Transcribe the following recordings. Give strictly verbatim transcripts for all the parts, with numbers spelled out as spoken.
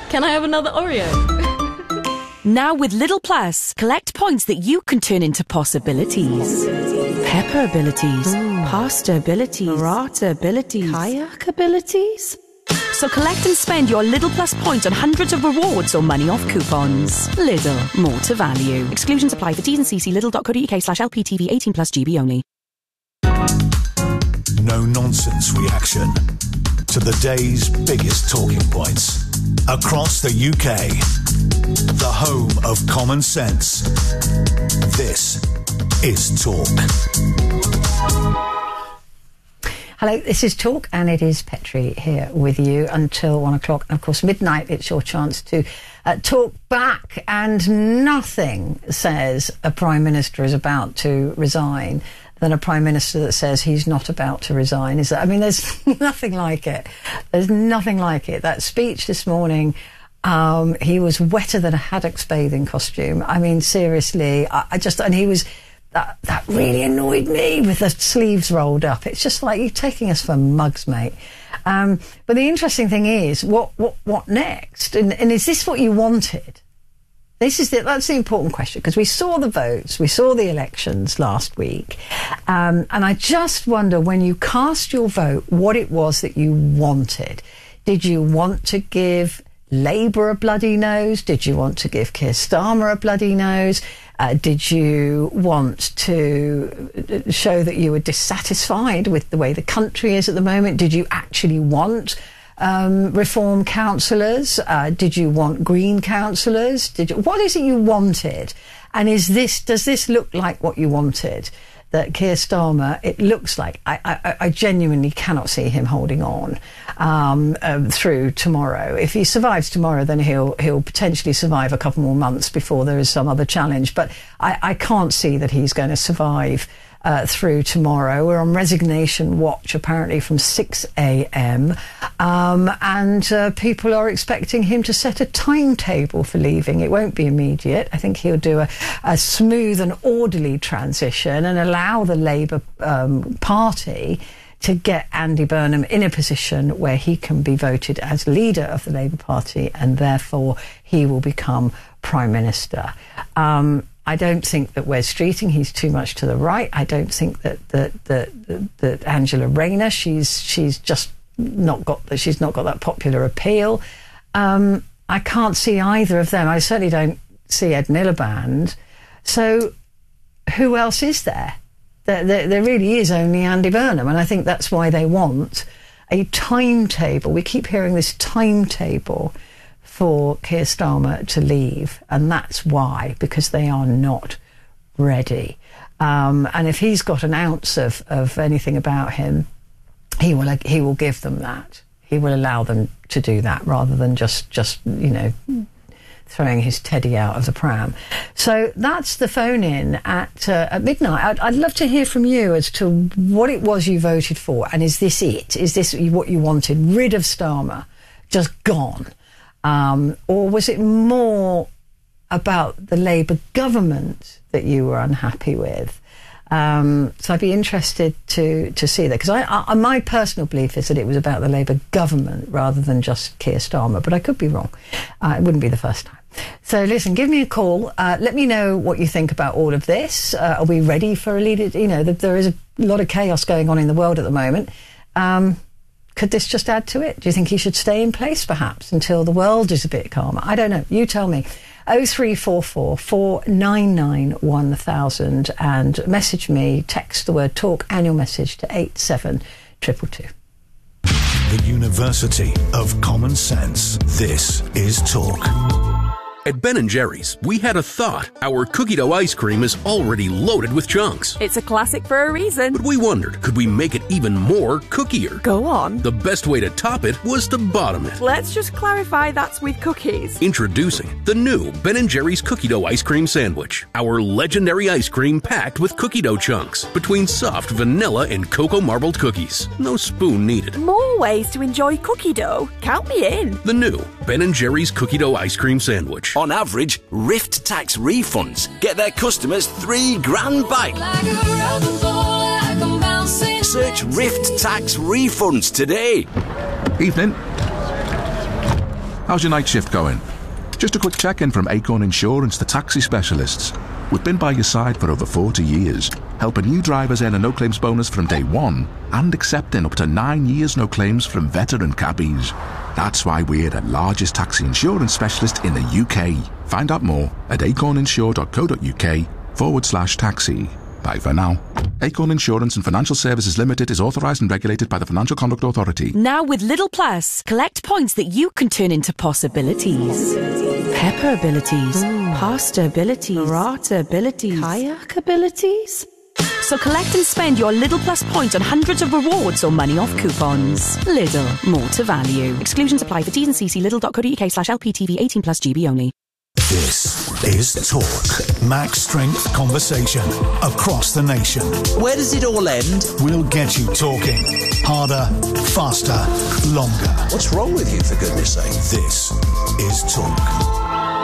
Can I have another Oreo? Now with Lidl Plus, collect points that you can turn into possibilities. Pepper abilities, Ooh. Pasta abilities, Burrata abilities, kayak abilities. So collect and spend your Lidl Plus points on hundreds of rewards or money off coupons. Lidl, more to value. Exclusions apply for T's and C's. Lidl.co.uk slash LPTV eighteen plus G B only. No nonsense reaction to the day's biggest talking points across the U K. The home of common sense. This is Talk. Hello, this is Talk, and it is Petrie here with you until one o'clock. And of course, midnight, it's your chance to uh, talk back. And nothing says a Prime Minister is about to resign than a Prime Minister that says he's not about to resign. Is that? I mean, there's nothing like it. There's nothing like it. That speech this morning, um, he was wetter than a haddock's bathing costume. I mean, seriously, I, I just, and he was, that, that really annoyed me with the sleeves rolled up. It's just like, you're taking us for mugs, mate. Um, but the interesting thing is, what, what, what next? And, and is this what you wanted? This is the, that's the important question, because we saw the votes, we saw the elections last week, um, and I just wonder, when you cast your vote, what it was that you wanted. Did you want to give Labour a bloody nose? Did you want to give Keir Starmer a bloody nose? Uh, did you want to show that you were dissatisfied with the way the country is at the moment? Did you actually want Um, reform councillors? Uh, did you want Green councillors? Did you, what is it you wanted? And is this, does this look like what you wanted? That Keir Starmer, it looks like, I, I, I genuinely cannot see him holding on um, um, through tomorrow. If he survives tomorrow, then he'll he'll potentially survive a couple more months before there is some other challenge. But I, I can't see that he's going to survive Uh, through tomorrow. We're on resignation watch apparently from six a.m. Um, and uh, people are expecting him to set a timetable for leaving. It won't be immediate. I think he'll do a, a smooth and orderly transition and allow the Labour um, Party to get Andy Burnham in a position where he can be voted as leader of the Labour Party, and therefore he will become Prime Minister. Um, I don't think that we're streeting. He's too much to the right. I don't think that that that, that Angela Rayner, she's she's just not got that. She's not got that popular appeal. Um, I can't see either of them. I certainly don't see Ed Miliband. So who else is there? There, there? there really is only Andy Burnham, and I think that's why they want a timetable. We keep hearing this timetable for Keir Starmer to leave, and that's why, because they are not ready. Um, and if he's got an ounce of, of anything about him, he will he will give them that. He will allow them to do that, rather than just, just you know, throwing his teddy out of the pram. So that's the phone in at, uh, at midnight. I'd, I'd love to hear from you as to what it was you voted for, and is this it? Is this what you wanted? Rid of Starmer, just gone? Um, or was it more about the Labour government that you were unhappy with? Um, so I'd be interested to to see that, because I, I, my personal belief is that it was about the Labour government rather than just Keir Starmer, but I could be wrong. Uh, it wouldn't be the first time. So listen, give me a call. Uh, let me know what you think about all of this. Uh, are we ready for a leader? You know, the, there is a lot of chaos going on in the world at the moment. Um, Could this just add to it? Do you think he should stay in place, perhaps, until the world is a bit calmer? I don't know. You tell me. oh three four four, four nine nine, one thousand, and message me, text the word talk and your message to eight seven two two two. The University of Common Sense. This is Talk. At Ben and Jerry's, we had a thought. Our cookie dough ice cream is already loaded with chunks. It's a classic for a reason. But we wondered, could we make it even more cookier? Go on. The best way to top it was to bottom it. Let's just clarify that's with cookies. Introducing the new Ben and Jerry's cookie dough ice cream sandwich. Our legendary ice cream packed with cookie dough chunks between soft vanilla and cocoa marbled cookies. No spoon needed. More ways to enjoy cookie dough. Count me in. The new Ben and Jerry's cookie dough ice cream sandwich. On average, Rift Tax refunds get their customers three grand back. Search Rift Tax refunds today. Evening. How's your night shift going? Just a quick check-in from Acorn Insurance, the taxi specialists. We've been by your side for over forty years, helping new drivers earn a no-claims bonus from day one and accepting up to nine years no claims from veteran cabbies. That's why we're the largest taxi insurance specialist in the U K. Find out more at acorninsure.co.uk forward slash taxi. Bye for now. Acorn Insurance and Financial Services Limited is authorised and regulated by the Financial Conduct Authority. Now with Lidl Plus, collect points that you can turn into possibilities. Pepper abilities, pasta abilities, burrata abilities, kayak abilities. So collect and spend your Lidl Plus points on hundreds of rewards or money off coupons. Lidl, more to value. Exclusions apply for T's and C's. Lidl.co.uk slash LPTV eighteen plus G B only. This is Talk. Max Strength Conversation across the nation. Where does it all end? We'll get you talking. Harder, faster, longer. What's wrong with you, for goodness sake? This is Talk.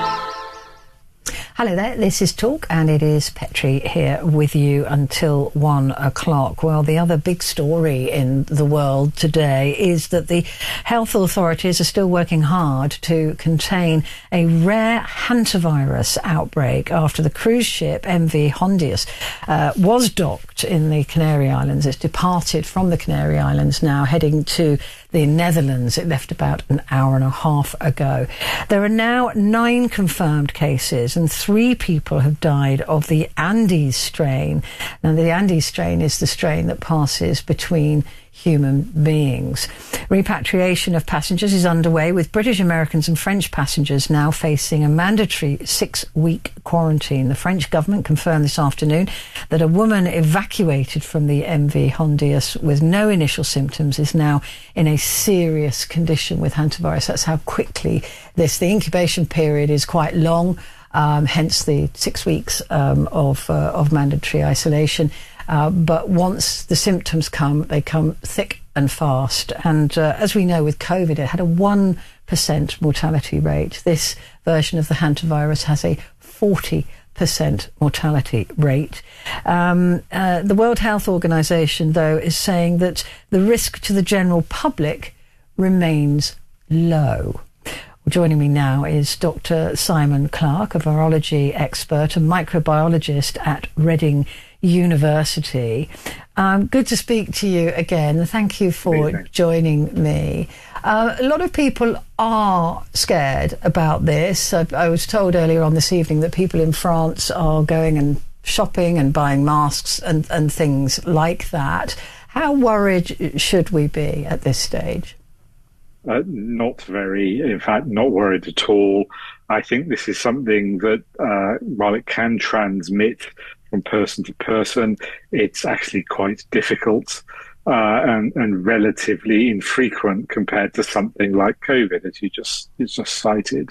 Hello there, this is Talk, and it is Petrie here with you until one o'clock. Well, the other big story in the world today is that the health authorities are still working hard to contain a rare hantavirus outbreak after the cruise ship M V Hondius uh, was docked in the Canary Islands. It's departed from the Canary Islands now, heading to the Netherlands. It left about an hour and a half ago. There are now nine confirmed cases and three people have died of the Andes strain. Now, the Andes strain is the strain that passes between human beings. Repatriation of passengers is underway, with British, Americans and French passengers now facing a mandatory six-week quarantine. The French government confirmed this afternoon that a woman evacuated from the M V Hondius with no initial symptoms is now in a serious condition with hantavirus. That's how quickly this, the incubation period is quite long, um, hence the six weeks um, of, uh, of mandatory isolation. Uh, but once the symptoms come, they come thick and fast. And uh, as we know with COVID, it had a one percent mortality rate. This version of the hantavirus has a forty percent mortality rate. Um, uh, the World Health Organization, though, is saying that the risk to the general public remains low. Well, joining me now is Doctor Simon Clark, a virology expert and microbiologist at Reading University. Um, good to speak to you again. Thank you for Amazing. joining me. Uh, a lot of people are scared about this. I, I was told earlier on this evening that people in France are going and shopping and buying masks and, and things like that. How worried should we be at this stage? Uh, not very, in fact, not worried at all. I think this is something that, uh, while it can transmit from person to person, it's actually quite difficult uh, and, and relatively infrequent compared to something like COVID, as you just you just cited.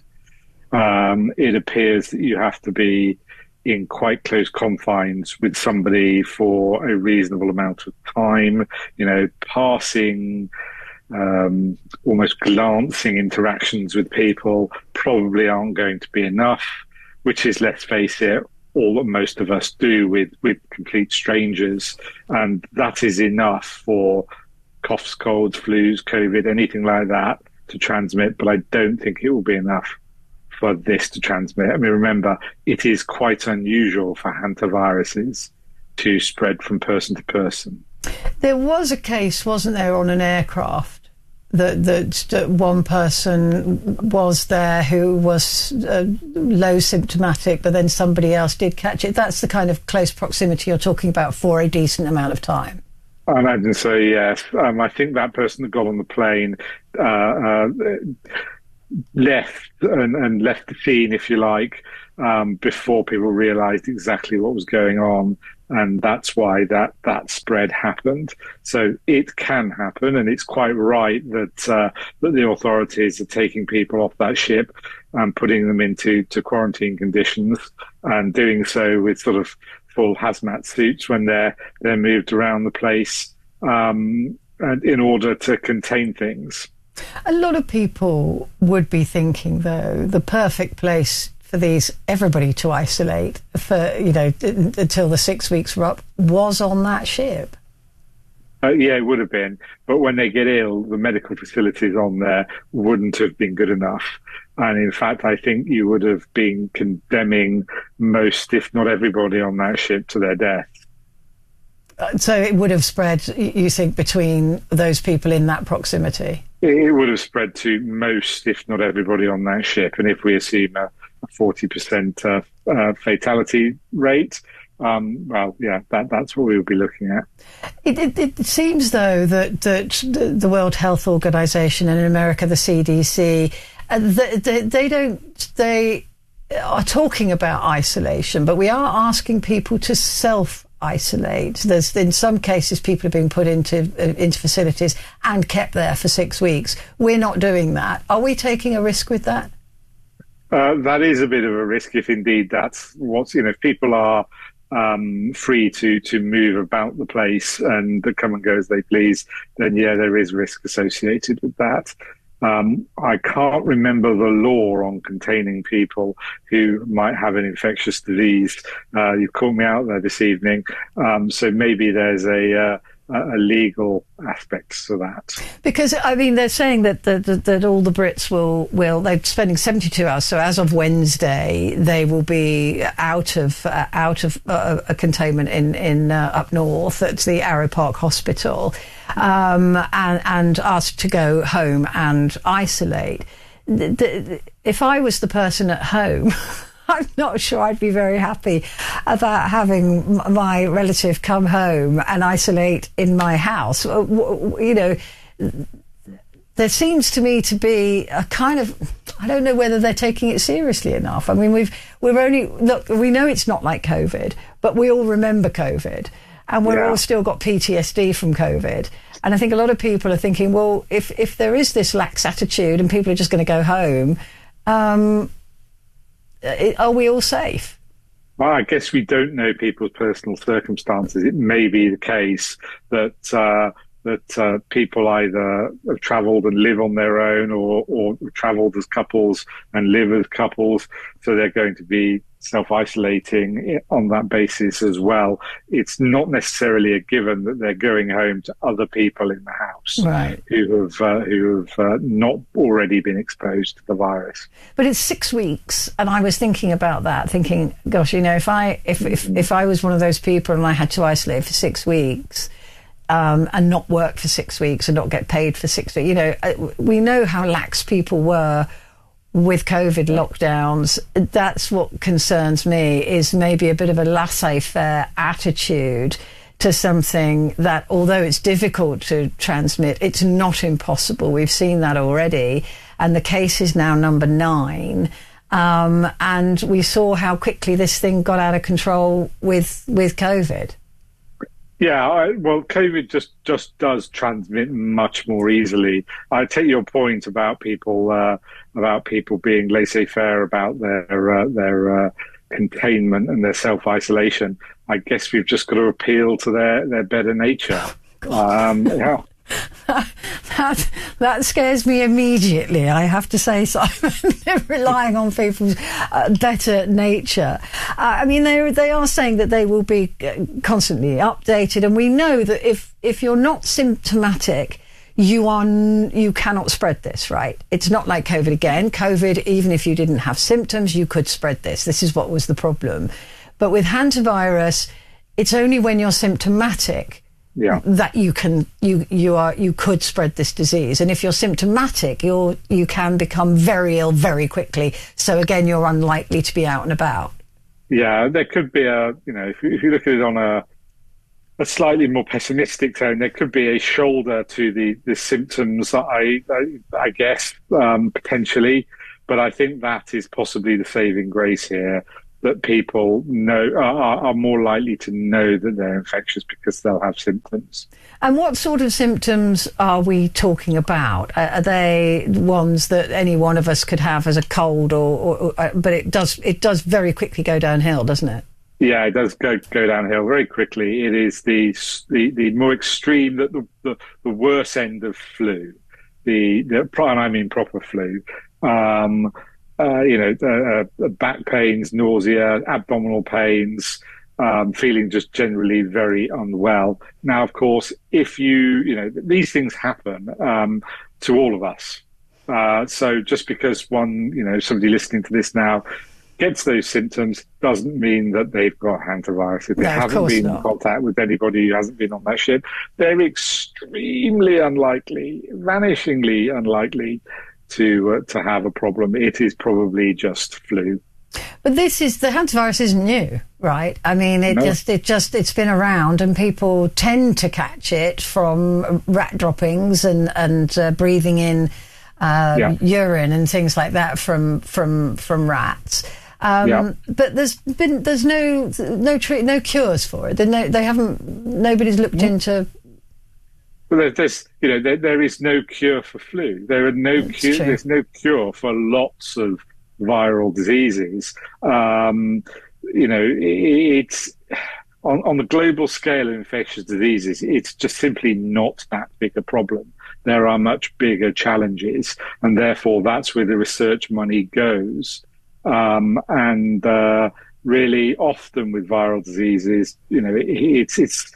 Um, it appears that you have to be in quite close confines with somebody for a reasonable amount of time. You know, passing, um, almost glancing interactions with people probably aren't going to be enough, which is, let's face it, all that most of us do with, with complete strangers. And that is enough for coughs, colds, flus, COVID, anything like that to transmit. But I don't think it will be enough for this to transmit. I mean, remember, it is quite unusual for hantaviruses to spread from person to person. There was a case, wasn't there, on an aircraft that, that, that one person was there who was uh, low symptomatic, but then somebody else did catch it. That's the kind of close proximity you're talking about for a decent amount of time. I imagine so, yes. Um, I think that person that got on the plane uh, uh, left and, and left the scene, if you like, um, before people realised exactly what was going on. And that's why that, that spread happened. So it can happen, and it's quite right that uh, that the authorities are taking people off that ship and putting them into to quarantine conditions, and doing so with sort of full hazmat suits when they're they're moved around the place, um, and in order to contain things. A lot of people would be thinking, though, the perfect place for these everybody to isolate for, you know, until the six weeks were up was on that ship. Uh, yeah, it would have been. But when they get ill, the medical facilities on there wouldn't have been good enough. And in fact, I think you would have been condemning most, if not everybody on that ship to their death. Uh, so it would have spread, you think, between those people in that proximity? It would have spread to most, if not everybody on that ship. And if we assume a, a forty percent uh, uh, fatality rate, Um, well, yeah, that, that's what we would be looking at. It, it, it seems, though, that, that the World Health Organization and in America, the C D C, uh, they, they, they don't, they are talking about isolation, but we are asking people to self-isolate. There's, in some cases, people are being put into, uh, into facilities and kept there for six weeks. We're not doing that. Are we taking a risk with that? Uh, that is a bit of a risk if indeed that's what's, you know, if people are um, free to, to move about the place and come and go as they please, then yeah, there is risk associated with that. Um, I can't remember the law on containing people who might have an infectious disease. Uh, you've caught me out there this evening. Um, so maybe there's a, uh, a legal aspect to that. Because, I mean, they're saying that that, that, that all the Brits will, will, they're spending seventy-two hours. So as of Wednesday, they will be out of, uh, out of uh, a containment in, in uh, up north at the Arrow Park Hospital, um, and, and asked to go home and isolate. The, the, if I was the person at home, I'm not sure I'd be very happy about having my relative come home and isolate in my house. You know, there seems to me to be a kind of, I don't know whether they're taking it seriously enough. I mean, we've, we're only, look, we know it's not like COVID, but we all remember COVID and we've yeah. all still got P T S D from COVID. And I think a lot of people are thinking, well, if, if there is this lax attitude and people are just going to go home, um, are we all safe? Well, I guess we don't know people's personal circumstances. It may be the case that uh, that uh, people either have travelled and live on their own, or or travelled as couples and live as couples, so they're going to be self-isolating on that basis as well. It's not necessarily a given that they're going home to other people in the house right. who have uh, who have uh, not already been exposed to the virus. But it's six weeks, and I was thinking about that, thinking, gosh, you know, if I if if, if I was one of those people and I had to isolate for six weeks. Um, and not work for six weeks and not get paid for six weeks. You know, we know how lax people were with COVID lockdowns. That's what concerns me, is maybe a bit of a laissez-faire attitude to something that, although it's difficult to transmit, it's not impossible. We've seen that already. And the case is now number nine. Um, and we saw how quickly this thing got out of control with, with COVID. Yeah, I, well, COVID just, just does transmit much more easily. I take your point about people uh, about people being laissez-faire about their uh, their uh, containment and their self-isolation. I guess we've just got to appeal to their, their better nature. Um, yeah. that that scares me immediately, I have to say, Simon. Relying on people's uh, better nature. Uh, I mean, they they are saying that they will be constantly updated, and we know that if if you're not symptomatic, you are n- you cannot spread this, right? It's not like COVID again. COVID, even if you didn't have symptoms, you could spread this. This is what was the problem. But with hantavirus, it's only when you're symptomatic yeah. that you can you you are you could spread this disease. And if you're symptomatic, you're you can become very ill very quickly. So again, you're unlikely to be out and about. Yeah, there could be a you know if you, if you look at it on a a slightly more pessimistic tone, there could be a shoulder to the the symptoms. I I, I guess um, potentially, but I think that is possibly the saving grace here. That people know are, are more likely to know that they're infectious because they'll have symptoms. And what sort of symptoms are we talking about? Are they ones that any one of us could have as a cold, or, or, or but it does it does very quickly go downhill, doesn't it? Yeah, it does go go downhill very quickly. It is the the, the more extreme, that the, the the worse end of flu, the the and I mean proper flu. Um, Uh, you know, uh, uh, back pains, nausea, abdominal pains, um, feeling just generally very unwell. Now, of course, if you, you know, these things happen um, to all of us. Uh, so just because one, you know, somebody listening to this now gets those symptoms doesn't mean that they've got hantavirus. If they No, of haven't course been not. in contact with anybody who hasn't been on that ship, they're extremely unlikely, vanishingly unlikely to uh, to have a problem. It is probably just flu. But this is, the hantavirus isn't new, right? I mean, it No. just, it just, it's been around, and people tend to catch it from rat droppings and and uh, breathing in uh, Yeah. urine and things like that from from from rats. Um, Yeah. But there's been there's no no tre- no cures for it. They no, they haven't. Nobody's looked into. Well, there- there's, you know, there, there is no cure for flu. There are no That's cure. true. There's no cure for lots of viral diseases. Um, you know, i- it's on, on the global scale of infectious diseases, it's just simply not that big a problem. There are much bigger challenges, and therefore that's where the research money goes. Um, and uh, really, often with viral diseases, you know, it, it's it's.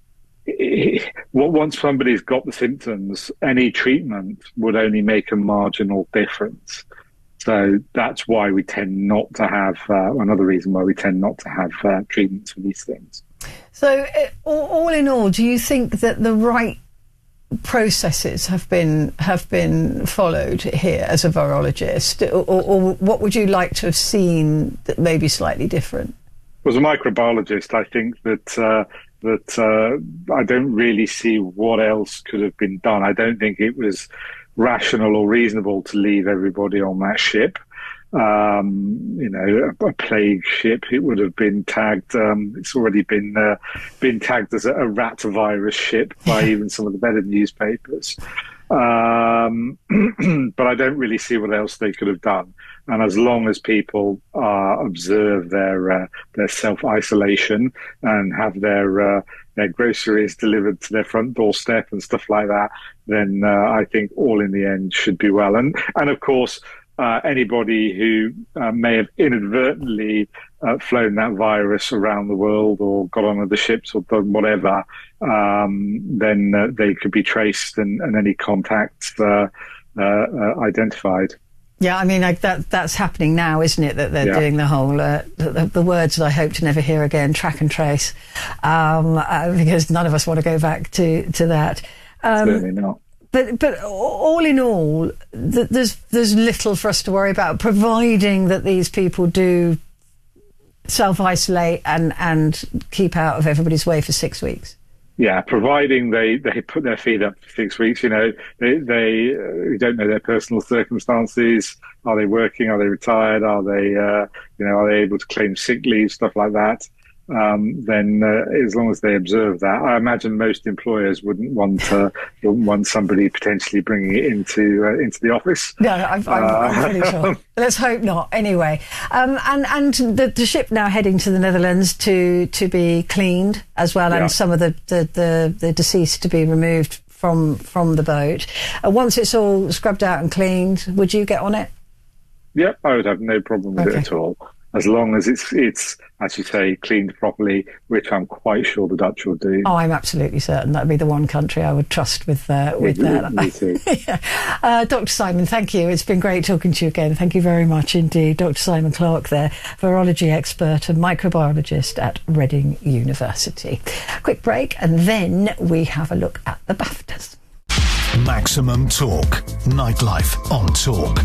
It, once somebody's got the symptoms, any treatment would only make a marginal difference. So that's why we tend not to have, uh, another reason why we tend not to have uh, treatments for these things. So, uh, all, all in all, do you think that the right processes have been have been followed here as a virologist, or, or, or what would you like to have seen that may be slightly different? As a microbiologist, I think that uh, that uh, I don't really see what else could have been done. I don't think it was rational or reasonable to leave everybody on that ship. Um, you know, a, a plague ship, it would have been tagged. Um, it's already been uh, been tagged as a, a rat virus ship by even some of the better newspapers. Um, but I don't really see what else they could have done. And as long as people uh, observe their uh, their self isolation and have their uh, their groceries delivered to their front doorstep and stuff like that, then uh, I think all in the end should be well. And and of course, uh, anybody who uh, may have inadvertently uh, flown that virus around the world or got on other ships or done whatever, um, then uh, they could be traced and, and any contacts uh, uh, uh, identified. Yeah, I mean, like that that's happening now, isn't it? That they're Yeah. doing the whole, uh, the, the words that I hope to never hear again, track and trace, um, uh, because none of us want to go back to, to that. Um, Certainly not. But but all in all, th- there's there's little for us to worry about, providing that these people do self-isolate and, and keep out of everybody's way for six weeks. Yeah, providing they, they put their feet up for six weeks, you know, they, they uh, we don't know their personal circumstances. Are they working? Are they retired? Are they, uh, you know, are they able to claim sick leave, stuff like that? Um, then uh, as long as they observe that, I imagine most employers wouldn't want uh, wouldn't want somebody potentially bringing it into uh, into the office. No, I'm, I'm, I'm pretty Uh, sure. Let's hope not. Anyway, um, and and the, the ship now heading to the Netherlands to to be cleaned as well, Yeah. and some of the, the, the, the deceased to be removed from from the boat. Uh, once it's all scrubbed out and cleaned, would you get on it? Yep, I would have no problem with Okay. it at all, as long as it's it's as you say cleaned properly, which I'm quite sure the Dutch will do. Oh, I'm absolutely certain that'd be the one country I would trust with uh, with Me- that. me too. Yeah. uh, Doctor Simon, thank you. It's been great talking to you again. Thank you very much indeed. Doctor Simon Clark there, virology expert and microbiologist at Reading University. Quick break, and then we have a look at the BAFTAs. Maximum Talk. Nightlife on Talk.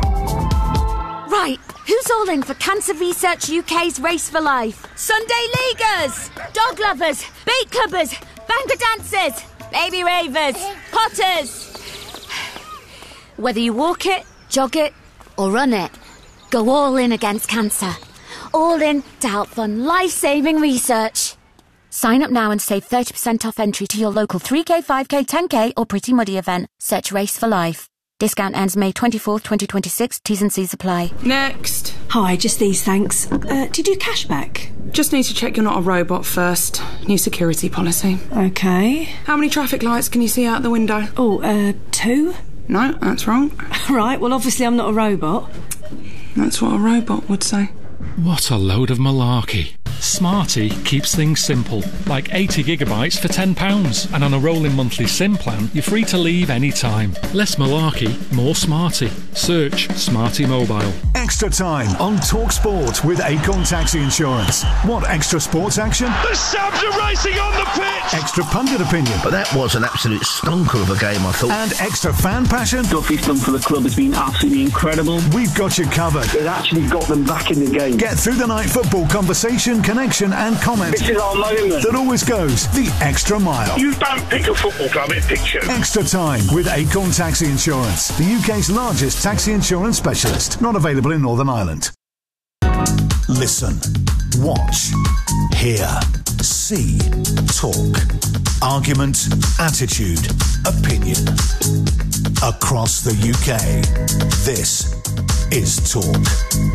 Right, who's all in for Cancer Research U K's Race for Life? Sunday Leaguers, dog lovers, beat clubbers, banker dancers, baby ravers, potters. Whether you walk it, jog it, or run it, go all in against cancer. All in to help fund life-saving research. Sign up now and save thirty percent off entry to your local three K, five K, ten K or Pretty Muddy event. Search Race for Life. Discount ends May twenty-fourth, twenty twenty-six. T's and C's apply. Next. Hi, just these, thanks. Uh, do you do cashback? Just need to check you're not a robot first. New security policy. Okay. How many traffic lights can you see out the window? Oh, uh, two? No, that's wrong. Right, well, obviously I'm not a robot. That's what a robot would say. What a load of malarkey. Smarty keeps things simple, like eighty gigabytes for ten pounds. And on a rolling monthly SIM plan, you're free to leave any time. Less malarkey, more Smarty. Search Smarty Mobile. Extra time on Talk Sport with Acorn Taxi Insurance. Want extra sports action? The Sabs are racing on the pitch! Extra pundit opinion. But that was an absolute stonker of a game, I thought. And extra fan passion. Duffy's done for the club has been absolutely incredible. We've got you covered. It actually got them back in the game. Get through the night football conversation, connection and comment. This is our moment. That always goes the extra mile. You don't pick a football club, it picks you. Extra time with Acorn Taxi Insurance, the U K's largest taxi insurance specialist. Not available in Northern Ireland. Listen, watch, hear, see, talk. Argument, attitude, opinion. Across the U K, this is Talk.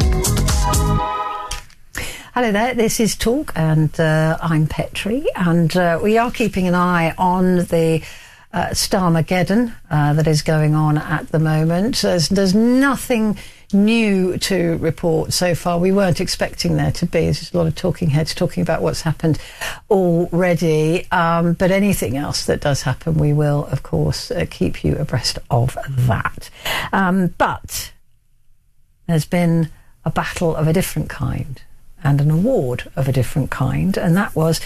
Hello there, this is Talk, and uh, I'm Petrie, and uh, we are keeping an eye on the uh, Starmageddon uh, that is going on at the moment. There's, there's nothing new to report so far. We weren't expecting there to be. There's just a lot of talking heads talking about what's happened already, um, but anything else that does happen, we will, of course, uh, keep you abreast of that. Um, but there's been a battle of a different kind and an award of a different kind, and that was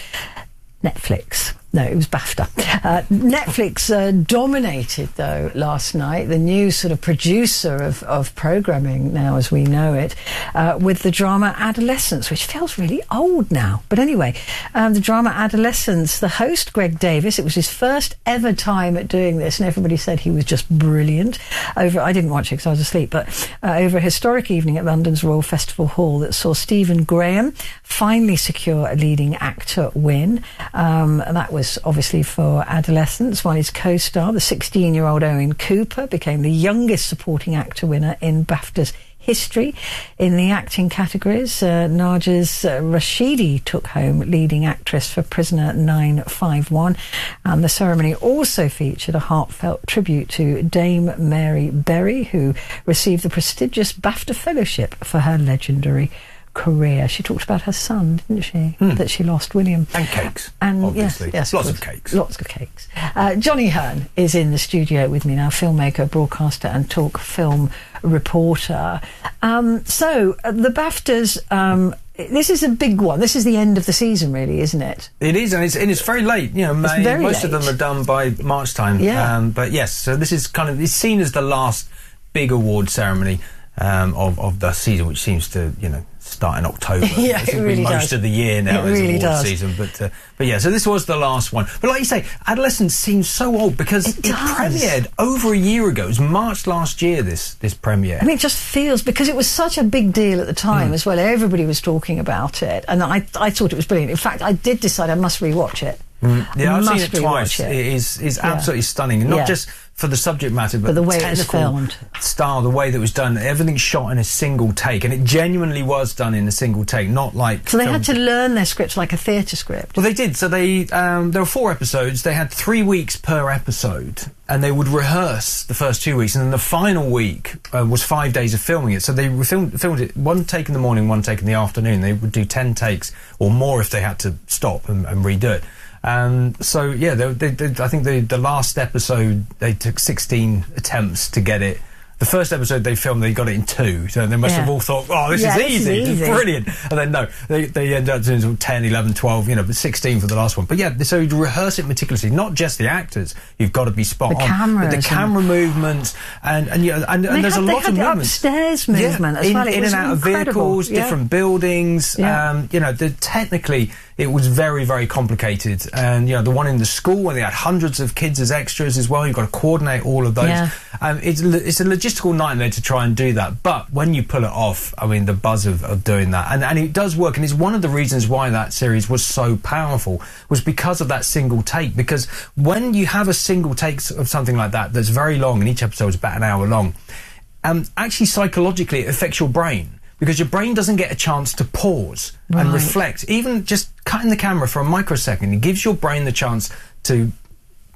Netflix. No, it was BAFTA. Uh, Netflix uh, dominated, though, last night, the new sort of producer of, of programming now as we know it, uh, with the drama Adolescence, which feels really old now. But anyway, um, the drama Adolescence, the host, Greg Davis, it was his first ever time at doing this, and everybody said he was just brilliant. Over, I didn't watch it because I was asleep, but uh, over a historic evening at London's Royal Festival Hall that saw Stephen Graham finally secure a leading actor win. Um, and that was obviously for Adolescence, while his co-star, the sixteen-year-old Owen Cooper, became the youngest supporting actor winner in BAFTA's history. In the acting categories, uh, Narges uh, Rashidi took home leading actress for Prisoner nine five one, and the ceremony also featured a heartfelt tribute to Dame Mary Berry, who received the prestigious BAFTA Fellowship for her legendary career. She talked about her son, didn't she? Mm. That she lost, William. And cakes, and obviously. Yes, yes, lots of, of cakes. Lots of cakes. Uh, Johnny Hearn is in the studio with me now, filmmaker, broadcaster and talk film reporter. Um, so, uh, the BAFTAs, um, this is a big one. This is the end of the season, really, isn't it? It is, and it's, and it's very late. You know, May, most late. of them are done by March time. Yeah. Um, but yes, so this is kind of, it's seen as the last big award ceremony um, of, of the season, which seems to, you know, start in October. Yeah, it really most does. of the year now it is really award does. season. But uh, but yeah, so this was the last one. But like you say, Adolescence seems so old because it, it does. premiered over a year ago. It was March last year. This this premiere. I mean, it just feels, because it was such a big deal at the time mm. as well. Everybody was talking about it, and I I thought it was brilliant. In fact, I did decide I must rewatch it. Mm. Yeah, I've seen Must it twice. It. it is is Yeah. absolutely stunning. Not Yeah. just for the subject matter, but, But the way the it was technical filmed. style, the way that it was done. Everything shot in a single take, and it genuinely was done in a single take, not like. So they filmed. had to learn their scripts like a theatre script. Well, they did. So they um, there were four episodes. They had three weeks per episode, and they would rehearse the first two weeks, and then the final week uh, was five days of filming it. So they filmed, filmed it one take in the morning, one take in the afternoon. They would do ten takes or more if they had to stop and, and redo it. Um, so yeah, they, they, they, I think the the last episode they took sixteen attempts to get it. The first episode they filmed, they got it in two, so they must Yeah. have all thought, oh, this Yeah, is this is easy, this is easy. brilliant. And then no, they, they ended up doing ten, eleven, twelve, you know, but sixteen for the last one. But yeah, so you'd rehearse it meticulously, not just the actors, you've got to be spot The on. cameras But the camera movements, and, and, you know, and, and They there's had- a they lot had of the movements. upstairs movement yeah, as in, well. It in was and out incredible. of vehicles, Yeah. different buildings, Yeah. um, you know, the, technically it was very, very complicated. And, you know, the one in the school where they had hundreds of kids as extras as well, you've got to coordinate all of those. Yeah. Um, it's, lo- it's a logistical nightmare to try and do that. But when you pull it off, I mean, the buzz of, of doing that. And, and it does work. And it's one of the reasons why that series was so powerful, was because of that single take. Because when you have a single take of something like that, that's very long, and each episode is about an hour long, um, actually psychologically it affects your brain. Because your brain doesn't get a chance to pause and Right. reflect. Even just cutting the camera for a microsecond, it gives your brain the chance to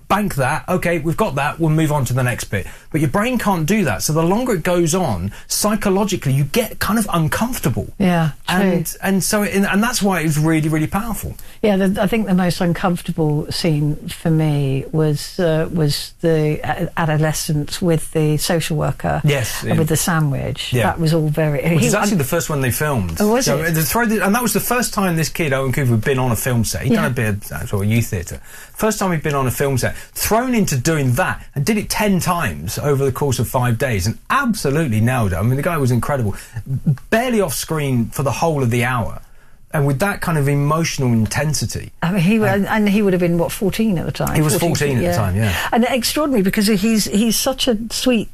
bank that, okay, we've got that, we'll move on to the next bit. But your brain can't do that. So the longer it goes on, psychologically, you get kind of uncomfortable. Yeah, true. And, and so, it, and that's why it was really, really powerful. Yeah, the, I think the most uncomfortable scene for me was uh, was the uh, adolescent with the social worker. Yes. uh, with the sandwich. Yeah. That was all very... Which he, is actually I'm, the first one they filmed. Oh, was so it? The throw the, and that was the first time this kid, Owen Cooper, had been on a film set. He'd Yeah. done a bit of uh, sort of youth theatre. First time he'd been on a film set, thrown into doing that, and did it ten times over the course of five days, and absolutely nailed it. I mean, the guy was incredible. Barely off screen for the whole of the hour. And with that kind of emotional intensity. I mean, he um, and he would have been, what, fourteen at the time? He was fourteen at yeah. the time, yeah. And extraordinary, because he's he's such a sweet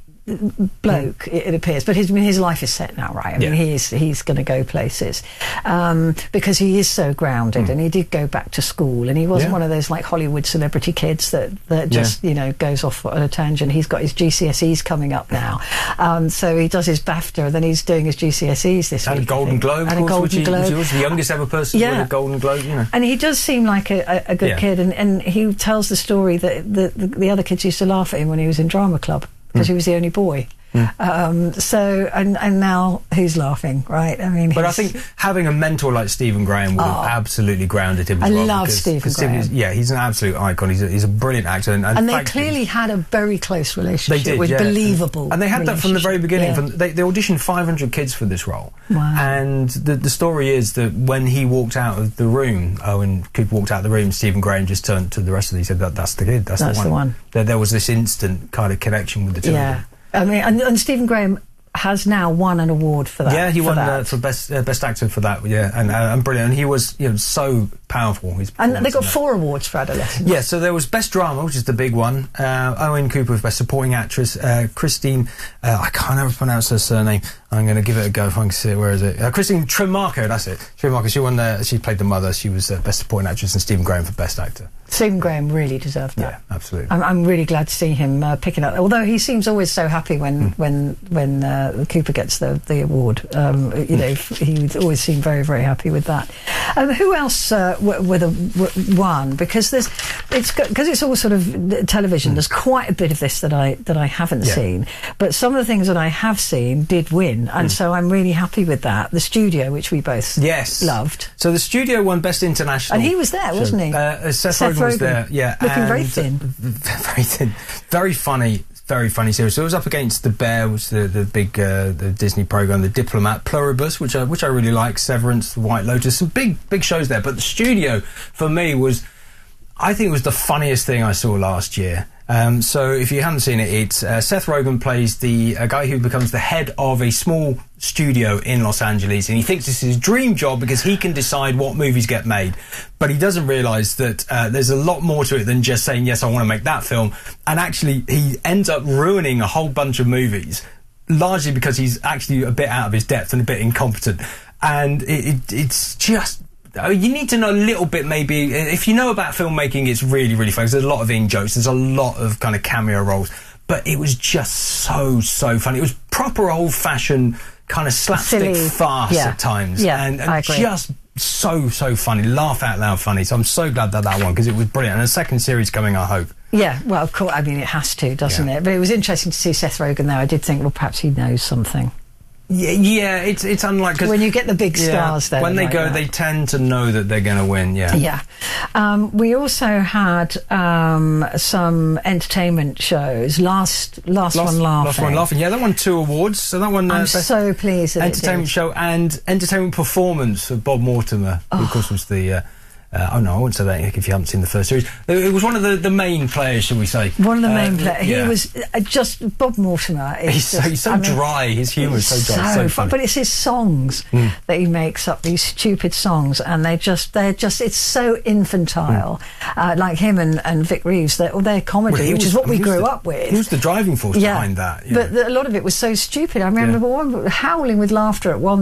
bloke, it, it appears, but his his life is set now, right? I mean, Yeah. he is he's going to go places um, because he is so grounded, Mm. and he did go back to school, and he wasn't Yeah. one of those like Hollywood celebrity kids that that just Yeah. you know goes off on a tangent. He's got his G C S Es coming up now, um, so he does his BAFTA, and then he's doing his G C S Es this And week. a Golden I think. Globe, of and course, a Golden which he, Globe. which he was the youngest ever person to Yeah. win a Golden Globe, you know. And he does seem like a, a, a good Yeah. kid, and, and he tells the story that the, the, the other kids used to laugh at him when he was in drama club because Mm. he was the only boy. Um, so, and, and now he's laughing, right? I mean, But I he's- think having a mentor like Stephen Graham would Oh. have absolutely grounded him as I well. love because, Stephen because Graham. is- yeah, he's an absolute icon. He's a, he's a brilliant actor. And, and and they thankfully- clearly had a very close They relationship did, with yeah. believable. And they had that from the very beginning. relationship. From, they, they auditioned five hundred kids for this role. Wow. And the, the story is that when he walked out of the room, Owen Cooper walked out of the room, Stephen Graham just turned to the rest of them. He said, that, that's the kid, that's, That's the the one. one. There, there was this instant kind of connection with the two Yeah, of them. I mean, and, and Stephen Graham has now won an award for that. Yeah, he for won that. uh, for best uh, best actor for that. Yeah, and uh, and brilliant. And he was, you know, so powerful. His And they performance got in that. four awards for adolescents. Yeah, so there was Best Drama, which is the big one. Uh, Owen Cooper was Best Supporting Actress. Uh, Christine, uh, I can't ever pronounce her surname. I'm going to give it a go if I can see it. Where is it? Uh, Christine Tremarco, that's it. Tremarco, she won the, she played the mother. She was uh, Best Supporting Actress, and Stephen Graham for Best Actor. Stephen Graham really deserved that. Yeah, absolutely. I'm, I'm really glad to see him uh, picking up. Although he seems always so happy when Mm. when when uh, Cooper gets the the award. Um, you know, he always seemed very very happy with that. Um, who else uh, w- with a w- won? Because there's it's because it's all sort of television. Mm. There's quite a bit of this that I that I haven't Yeah. seen, but some of the things that I have seen did win, and Mm. so I'm really happy with that. The Studio, which we both Yes. loved. So the Studio won Best International. And he was there, show. wasn't he? Uh, uh, Seth, Seth Rogen was Rogen. there. Yeah, Looking very and, thin. uh, very thin, very funny. Very funny series. So it was up against The Bear, which is the the big uh, the Disney program, The Diplomat, Pluribus, which I which I really like, Severance, The White Lotus, some big big shows there. But The Studio for me was, I think, it was the funniest thing I saw last year. Um, so if you haven't seen it, it's uh, Seth Rogen plays the a guy who becomes the head of a small studio in Los Angeles, and he thinks this is his dream job because he can decide what movies get made. But he doesn't realise that uh, there's a lot more to it than just saying, yes, I want to make that film. And actually, he ends up ruining a whole bunch of movies, largely because he's actually a bit out of his depth and a bit incompetent. And it, it, it's just... Oh, you need to know a little bit, maybe. If you know about filmmaking, it's really, really funny. There's a lot of in-jokes. There's a lot of kind of cameo roles. But it was just so, so funny. It was proper old-fashioned kind of slapstick Silly. farce Yeah. at times. Yeah, and, and I agree. just so, so funny. Laugh out loud funny. So I'm so glad that that won, because it was brilliant. And a second series coming, I hope. Yeah, well, of course, I mean, it has to, doesn't Yeah. it? But it was interesting to see Seth Rogen there. I did think, well, perhaps he knows something. Yeah, yeah, it's it's unlike... 'cause- When you get the big yeah, stars there. when they like go, that. they tend to know that they're going to win, yeah. Yeah. Um, we also had um, some entertainment shows. Last last, one laughing. Last one laughing. Yeah, that won two awards. So that one. Uh, I'm best so pleased that it entertainment did. show and entertainment performance of Bob Mortimer, who of course was the. Uh, uh, oh no, I wouldn't say that if you haven't seen the first series. It, it was one of the, the main players, shall we say? One of the main Uh, players. yeah. He was uh, just Bob Mortimer. Is He's so, just, he's so I mean, dry. His humour is so dry. So So fun, funny. but it's his songs Mm. that he makes up, these stupid songs, and they just they're just it's so infantile. Uh, like him and, and Vic Reeves, they're, their comedy, Well, he which was- is what we he was grew the- up with. He was the driving force Yeah. behind that. Yeah. But the, a lot of it was so stupid. I remember one howling with laughter at one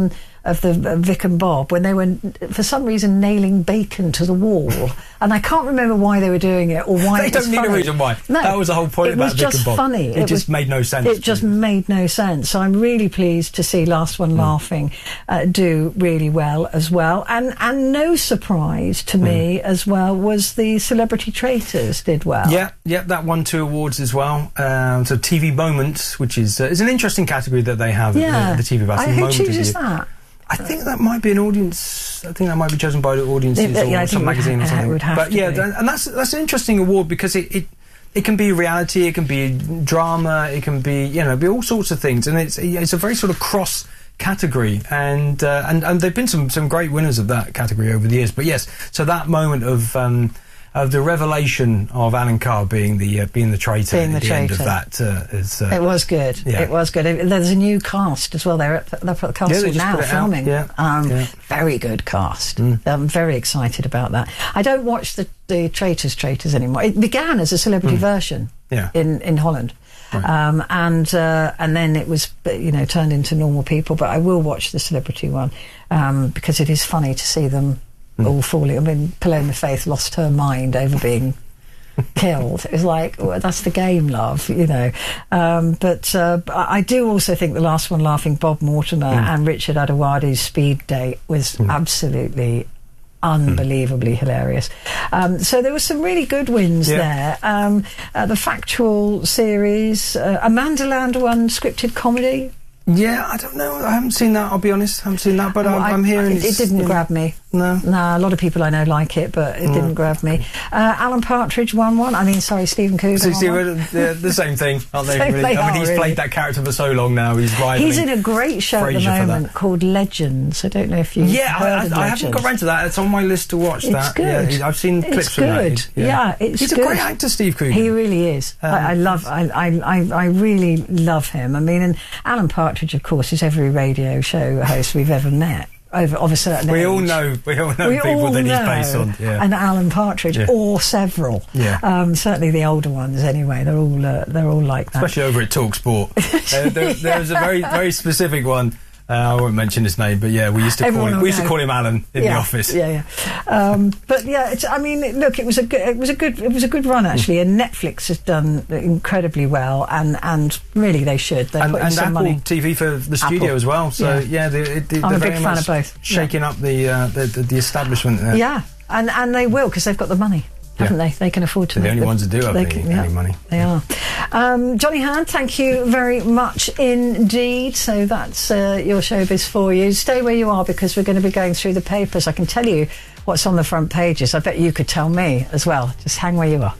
of the uh, Vic and Bob when they were, for some reason, nailing bacon to the wall. And I can't remember why they were doing it or why they it was don't need funny. a reason why. No, that was the whole point it about was Vic just and Bob. funny. It, It just was- made no sense. It just made no sense. So I'm really pleased to see Last One Laughing uh, do really well as well. And and no surprise to me as well was the Celebrity Traitors did well. Yeah, yeah, that won two awards as well. Um, so T V Moments, which is uh, is an interesting category that they have Yeah. at the, the T V Awards. I, The who Moment of the chooses Year. that? I think that might be an audience. I think that might be chosen by the audiences It- yeah, I or think some it would magazine ha- or something. it would have but to yeah, be. th- and that's that's an interesting award because it, it it can be reality, it can be drama, it can be you know be all sorts of things, and it's it's a very sort of cross category, and uh, and and there've been some some great winners of that category over the years. But yes, so that moment of. Um, Of the revelation of Alan Carr being the uh, being the traitor Being at the the end of traitor. that uh, is uh, It was good. Yeah. It was good. It- There's a new cast as well. They're at the, they're at the castle Yeah, they just now put it out. filming. Yeah. Um, Yeah. Very good cast. I'm very excited about that. I don't watch the, the Traitors Traitors anymore. It began as a celebrity version Yeah. in, in Holland. Um, and uh, and then it was, you know, turned into normal people. But I will watch the celebrity one um, because it is funny to see them all falling. I mean, Paloma Faith lost her mind over being killed. It was like, well, that's the game, love, you know. Um, but uh, b- I do also think the Last One Laughing, Bob Mortimer and Richard Adewade's speed date was absolutely unbelievably hilarious. Um, so there were some really good wins Yeah. there. Um, uh, the Factual series, uh, Amanda Land won scripted comedy. Yeah, I don't know. I haven't seen that. I'll be honest, I haven't seen that. But I'm, I- I'm hearing it, it's, it didn't you know, grab me. No, no. A lot of people I know like it, but it didn't grab me. Uh, Alan Partridge won one. I mean, sorry, Stephen Coogan. So, won see, one. we're- they're the same thing, aren't they? So really? they I mean, are, he's really. played that character for so long now. He's rivaling. He's in a great show Frasier at for the moment that. called Legends. I don't know if you've Yeah, heard I, of I, I haven't got Legends. round to that. It's on my list to watch. It's that. good. Yeah, he- I've seen It's clips from that. good. He's- Yeah, it's he's good. a great actor, Steve Coogan. He really is. Um, I, I love. I, I. I. I really love him. I mean, and Alan Partridge, of course, is every radio show host we've ever met. Over of a certain We age. all know. We all know We people all that know he's based on. Yeah. an Alan Partridge, Yeah. or several. Yeah. Um, certainly the older ones. Anyway, they're all. Uh, they're all like that. Especially over at Talksport. uh, there, there's a very, very specific one. Uh, I won't mention his name, but yeah, we used to Everyone call him. will We used to know. call him Alan in yeah, the office. Yeah, yeah. Um, but yeah, it's, I mean, it- look, it was a good, it was a good, it was a good run actually, and Netflix has done incredibly well, and and really they should. They're And, putting and some Apple money. T V for the studio Apple. as well. So Yeah. yeah, they, they, I'm they're a very big fan much of both. shaking up the, uh, the, the the establishment there. Yeah, and and they will because they've got the money. Haven't they? They can afford to. They're the make only ones that do have they any, can- yeah, any money. They are. Um, Johnny Hand, thank you very much indeed. So that's uh, your showbiz for you. Stay where you are because we're going to be going through the papers. I can tell you what's on the front pages. I bet you could tell me as well. Just hang where you are.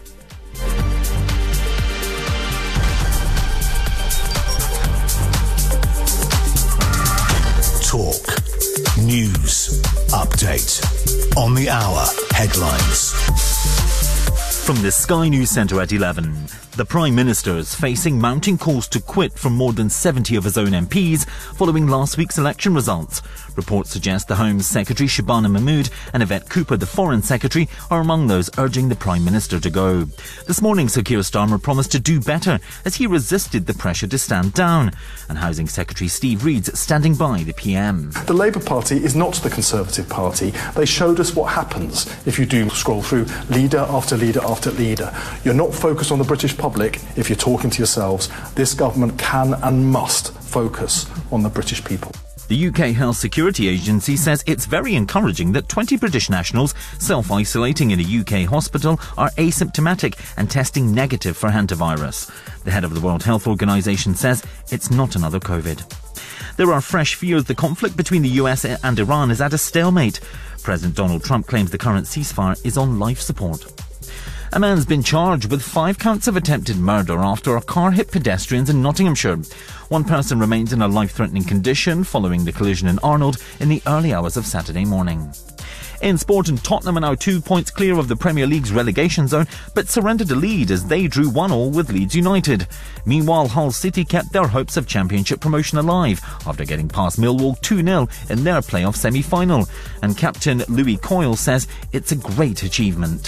Talk. News. Update. On the hour. Headlines. From the Sky News Centre at eleven, the Prime Minister is facing mounting calls to quit from more than seventy of his own M Ps following last week's election results. Reports suggest the Home Secretary Shabana Mahmood and Yvette Cooper, the Foreign Secretary, are among those urging the Prime Minister to go. This morning, Sir Keir Starmer promised to do better as he resisted the pressure to stand down. And Housing Secretary Steve Reed's standing by the P M. The Labour Party is not the Conservative Party. They showed us what happens if you do scroll through leader after leader after leader. You're not focused on the British public if you're talking to yourselves. This government can and must focus on the British people. The U K Health Security Agency says it's very encouraging that twenty British nationals self-isolating in a U K hospital are asymptomatic and testing negative for hantavirus. The head of the World Health Organization says it's not another COVID. There are fresh fears the conflict between the U S and Iran is at a stalemate. President Donald Trump claims the current ceasefire is on life support. A man's been charged with five counts of attempted murder after a car hit pedestrians in Nottinghamshire. One person remains in a life-threatening condition following the collision in Arnold in the early hours of Saturday morning. In sport, and Tottenham are now two points clear of the Premier League's relegation zone, but surrendered a lead as they drew one all with Leeds United. Meanwhile, Hull City kept their hopes of Championship promotion alive after getting past Millwall two nil in their playoff semi-final. And captain Louis Coyle says it's a great achievement.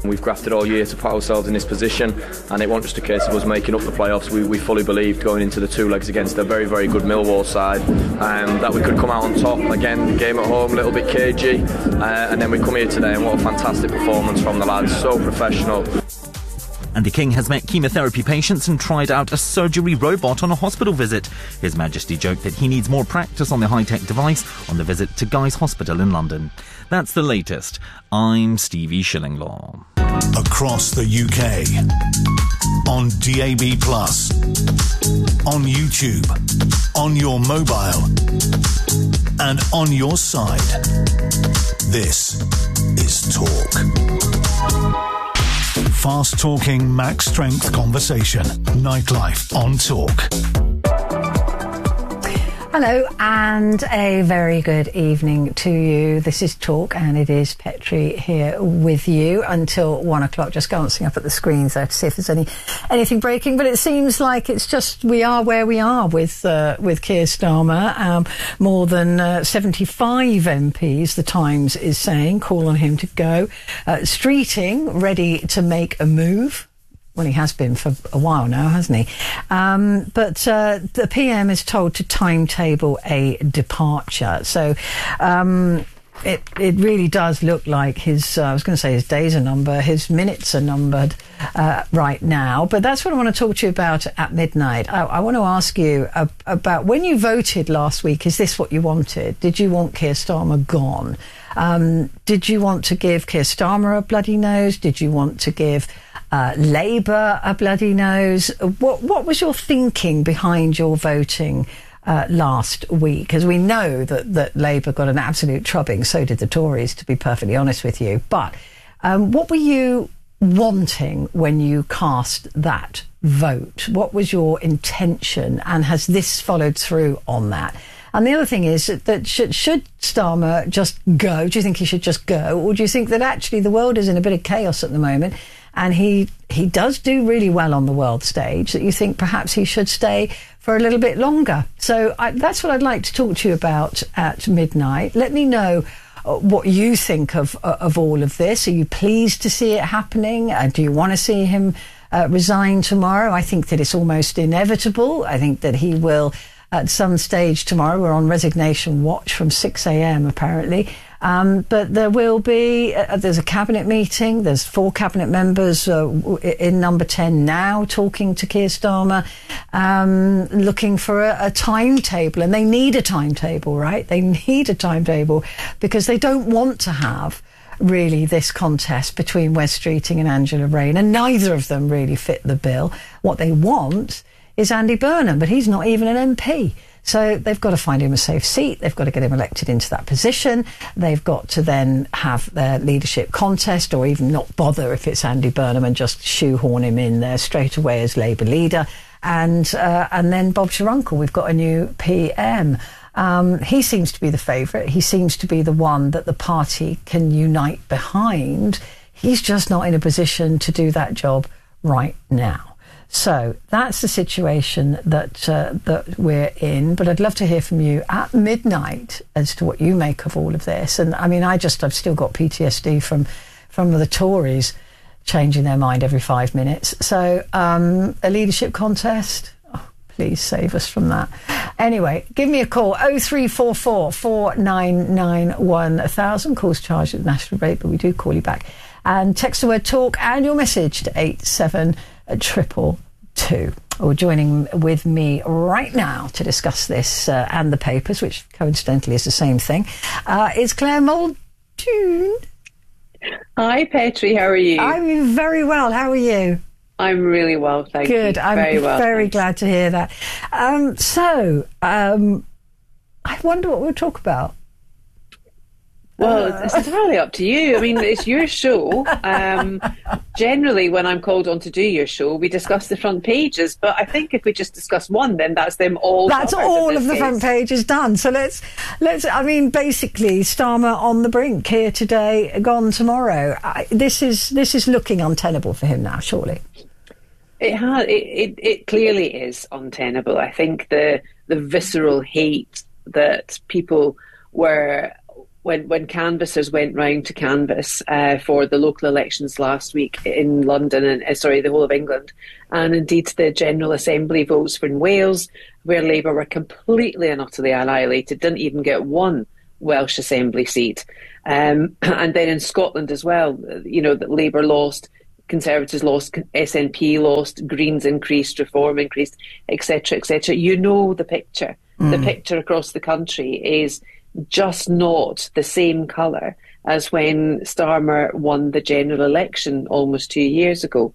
We've grafted all year to put ourselves in this position, and it wasn't just a case of us making up the playoffs. We, we fully believed going into the two legs against a very, very good Millwall side um, that we could come out on top. Again, the game at home, a little bit cagey, uh, and then we come here today, and what a fantastic performance from the lads, so professional. Andy King has met chemotherapy patients and tried out a surgery robot on a hospital visit. His Majesty joked that he needs more practice on the high-tech device on the visit to Guy's Hospital in London. That's the latest. I'm Stevie Shillinglaw. Across the U K, on D A B plus, on YouTube, on your mobile, and on your side. This is Talk. Fast-talking, max-strength conversation. Nightlife on Talk. Hello and a very good evening to you. This is Talk and it is Petrie here with you until one o'clock, just glancing up at the screens there to see if there's any anything breaking. But it seems like it's just we are where we are with uh, with Keir Starmer. Um, more than uh, seventy-five M Ps, the Times is saying, call on him to go. Uh, Streeting ready to make a move. Well, he has been for a while now, hasn't he? Um, but uh, the P M is told to timetable a departure. So um, it it really does look like his, uh, I was going to say his days are numbered, his minutes are numbered uh, right now. But that's what I want to talk to you about at midnight. I, I want to ask you uh, about when you voted last week, is this what you wanted? Did you want Keir Starmer gone? Um, did you want to give Keir Starmer a bloody nose? Did you want to give Uh, Labour a bloody nose? What what was your thinking behind your voting uh, last week? Because we know that, that Labour got an absolute trubbing, so did the Tories, to be perfectly honest with you. But um, what were you wanting when you cast that vote? What was your intention, and has this followed through on that? And the other thing is that, that should, should Starmer just go? Do you think he should just go? Or do you think that actually the world is in a bit of chaos at the moment and he he does do really well on the world stage, that you think perhaps he should stay for a little bit longer? So I, that's what I'd like to talk to you about at midnight. Let me know uh, what you think of, uh, of all of this. Are you pleased to see it happening? Uh, do you want to see him uh, resign tomorrow? I think that it's almost inevitable. I think that he will... At some stage tomorrow, we're on resignation watch from six a.m. apparently. Um, but there will be, uh, there's a cabinet meeting. There's four cabinet members uh, in number ten now talking to Keir Starmer, um, looking for a, a timetable. And they need a timetable, right? They need a timetable because they don't want to have really this contest between Wes Streeting and Angela Rayner. And neither of them really fit the bill. What they want is Andy Burnham, but he's not even an M P. So they've got to find him a safe seat. They've got to get him elected into that position. They've got to then have their leadership contest, or even not bother if it's Andy Burnham and just shoehorn him in there straight away as Labour leader. And uh, and then Bob Sharunkle, we've got a new P M. Um, he seems to be the favourite. He seems to be the one that the party can unite behind. He's just not in a position to do that job right now. So that's the situation that uh, that we're in. But I'd love to hear from you at midnight as to what you make of all of this. And I mean, I just I've still got P T S D from from the Tories changing their mind every five minutes. So um, a leadership contest. Oh, please save us from that. Anyway, give me a call. oh three four four, four nine nine, one thousand. Calls charged at the national rate, but we do call you back. And text the word talk and your message to eight seven triple two. Or joining with me right now to discuss this uh, and the papers, which coincidentally is the same thing, uh, is Claire Muldoon. Hi, Petrie. How are you? I'm very well. How are you? I'm really well, thank Good. you. Good. I'm very, well, very thanks. glad to hear that. Um, so, um, I wonder what we'll talk about. Well, it's entirely up to you. I mean, it's your show. Um, generally, when I'm called on to do your show, we discuss the front pages. But I think if we just discuss one, then that's them all. That's all of the case. front pages done. So let's let's. I mean, basically, Starmer on the brink, here today, gone tomorrow. I, this is this is looking untenable for him now, surely. It has. It, it it clearly is untenable. I think the the visceral hate that people were when, when canvassers went round to canvass uh, for the local elections last week in London, and uh, sorry, the whole of England, and indeed the General Assembly votes for in Wales, where Labour were completely and utterly annihilated, didn't even get one Welsh Assembly seat. Um, and then in Scotland as well, you know, that Labour lost, Conservatives lost, S N P lost, Greens increased, Reform increased, et cetera, et cetera. You know the picture. Mm. The picture across the country is just not the same colour as when Starmer won the general election almost two years ago.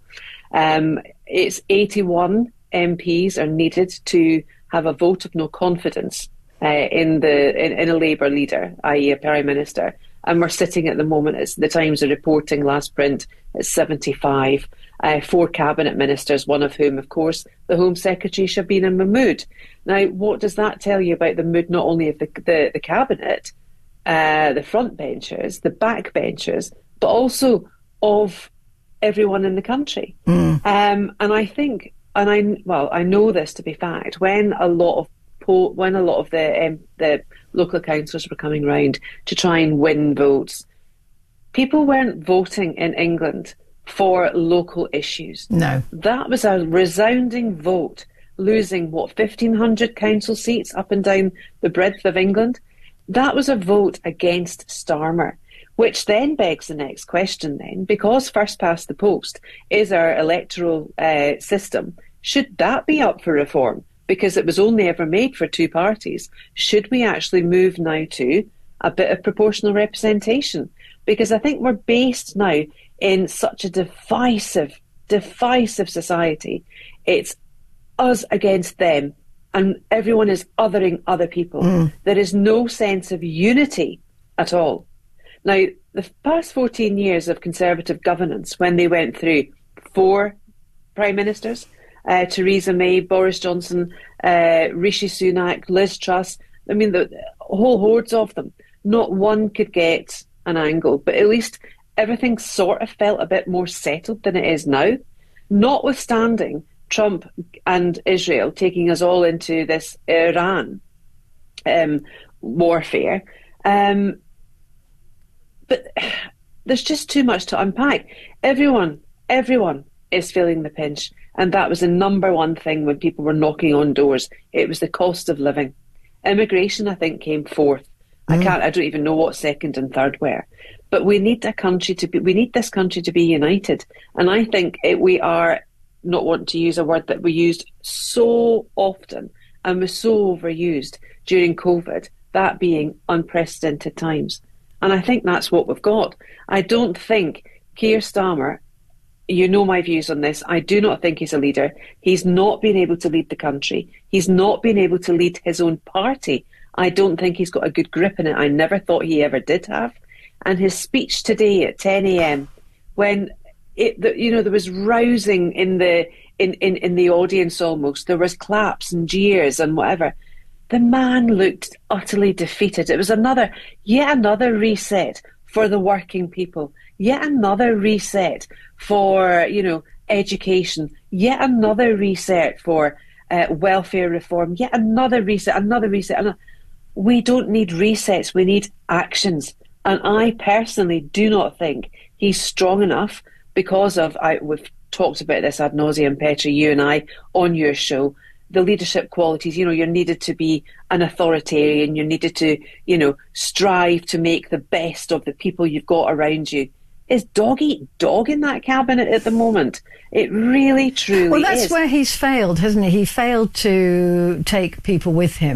Um, it's eighty-one M Ps are needed to have a vote of no confidence uh, in the in, in a Labour leader, that is a Prime Minister. And we're sitting at the moment, as the Times are reporting last print, at seventy-five. Uh, four cabinet ministers, one of whom, of course, the Home Secretary, Shabina Mahmood. Now, what does that tell you about the mood not only of the, the, the cabinet, uh, the front benchers, the back benchers, but also of everyone in the country? Mm. Um, and I think, and I well, I know this to be fact, when a lot of po- when a lot of the um, the local councillors were coming round to try and win votes, people weren't voting in England for local issues. No. That was a resounding vote, losing, what, fifteen hundred council seats up and down the breadth of England. That was a vote against Starmer, which then begs the next question then, because first past the post is our electoral uh, system. Should that be up for reform? Because it was only ever made for two parties. Should we actually move now to a bit of proportional representation? Because I think we're based now in such a divisive, divisive society. It's us against them, and everyone is othering other people. Mm. There is no sense of unity at all. Now, the past fourteen years of Conservative governance, when they went through four Prime Ministers, uh, Theresa May, Boris Johnson, uh, Rishi Sunak, Liz Truss, I mean, the, the whole hordes of them, not one could get an angle, but at least everything sort of felt a bit more settled than it is now, notwithstanding Trump and Israel taking us all into this Iran um, warfare. Um, but there's just too much to unpack. Everyone, everyone is feeling the pinch. And that was the number one thing when people were knocking on doors. It was the cost of living. Immigration, I think, came fourth. Mm. I can't, I don't even know what second and third were. But we need a country to be, we need this country to be united. And I think it, we are, not wanting to use a word that we used so often and was so overused during COVID, that being unprecedented times. And I think that's what we've got. I don't think Keir Starmer, you know my views on this, I do not think he's a leader. He's not been able to lead the country. He's not been able to lead his own party. I don't think he's got a good grip in it. I never thought he ever did have. And his speech today at ten a.m, when it, the, you know, there was rousing in the in, in, in the audience almost. There was claps and jeers and whatever. The man looked utterly defeated. It was another, yet another reset for the working people. Yet another reset for, you know, education. Yet another reset for uh, welfare reform. Yet another reset, another reset. Another. We don't need resets. We need actions. And I personally do not think he's strong enough because of, I, we've talked about this ad nauseum, Petra, you and I, on your show, the leadership qualities. You know, you're needed to be an authoritarian. You're needed to, you know, strive to make the best of the people you've got around you. Is dog eat dog in that cabinet at the moment? It really, truly is. Well, that's is. where he's failed, hasn't he? He failed to take people with him.